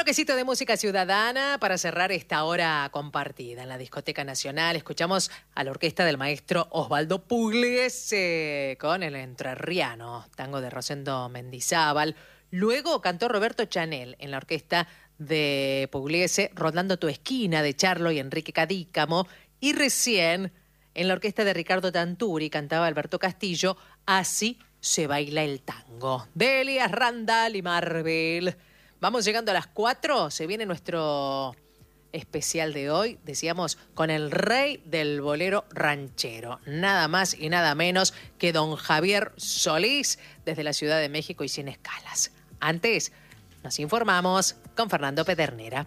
bloquecito de música ciudadana para cerrar esta hora compartida en la Discoteca Nacional. Escuchamos a la orquesta del maestro Osvaldo Pugliese con el entrerriano tango de Rosendo Mendizábal. Luego cantó Roberto Chanel en la orquesta de Pugliese, Rodando tu esquina, de Charlo y Enrique Cadícamo. Y recién en la orquesta de Ricardo Tanturi cantaba Alberto Castillo, Así se baila el tango, de Elías Randall y Marvel. Vamos llegando a las 4, se viene nuestro especial de hoy, decíamos, con el rey del bolero ranchero, nada más y nada menos que don Javier Solís, desde la Ciudad de México y sin escalas. Antes, nos informamos con Fernando Pedernera.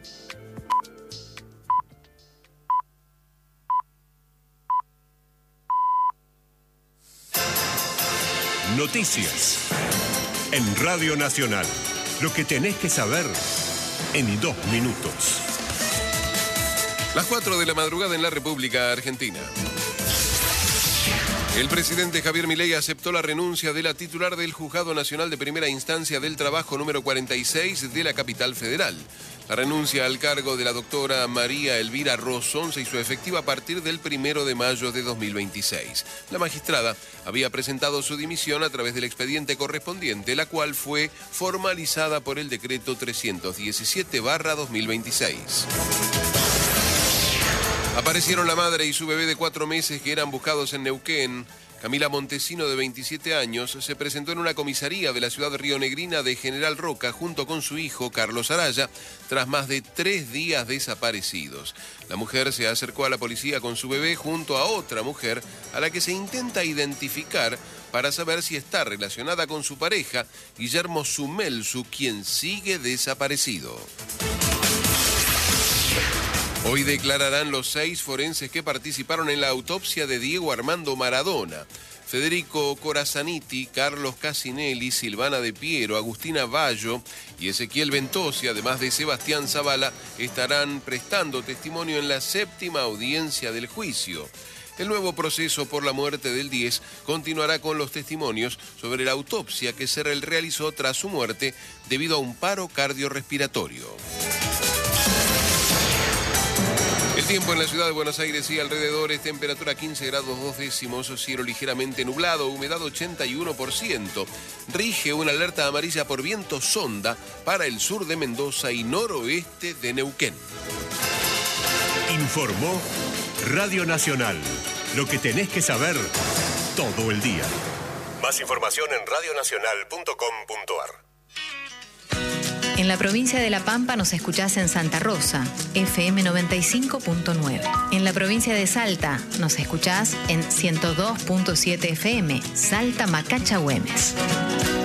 Noticias en Radio Nacional. Lo que tenés que saber en 2 minutos. Las 4 de la madrugada en la República Argentina. El presidente Javier Milei aceptó la renuncia de la titular del Juzgado Nacional de Primera Instancia del Trabajo número 46 de la capital federal. La renuncia al cargo de la doctora María Elvira Rosón se hizo efectiva a partir del 1 de mayo de 2026. La magistrada había presentado su dimisión a través del expediente correspondiente, la cual fue formalizada por el decreto 317/2026. Aparecieron la madre y su bebé de 4 meses que eran buscados en Neuquén. Camila Montesino, de 27 años, se presentó en una comisaría de la ciudad rionegrina de General Roca junto con su hijo, Carlos Araya, tras más de 3 días desaparecidos. La mujer se acercó a la policía con su bebé junto a otra mujer a la que se intenta identificar para saber si está relacionada con su pareja, Guillermo Sumelsu, quien sigue desaparecido. Hoy declararán los 6 forenses que participaron en la autopsia de Diego Armando Maradona. Federico Corazaniti, Carlos Casinelli, Silvana De Piero, Agustina Bayo y Ezequiel Ventosi, además de Sebastián Zavala, estarán prestando testimonio en la 7ª audiencia del juicio. El nuevo proceso por la muerte del 10 continuará con los testimonios sobre la autopsia que se realizó tras su muerte debido a un paro cardiorrespiratorio. El tiempo en la ciudad de Buenos Aires y alrededores, temperatura 15 grados 2 décimos, cielo ligeramente nublado, humedad 81%. Rige una alerta amarilla por viento sonda para el sur de Mendoza y noroeste de Neuquén. Informó Radio Nacional. Lo que tenés que saber todo el día. Más información en radionacional.com.ar. En la provincia de La Pampa nos escuchás en Santa Rosa, FM 95.9. En la provincia de Salta nos escuchás en 102.7 FM, Salta Macacha Güemes.